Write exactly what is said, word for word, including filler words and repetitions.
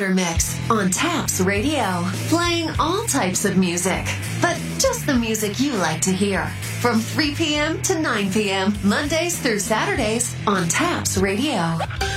Quarter Mix on Taps Radio, playing all types of music, but just the music you like to hear. From three p.m. to nine p.m., Mondays through Saturdays on Taps Radio.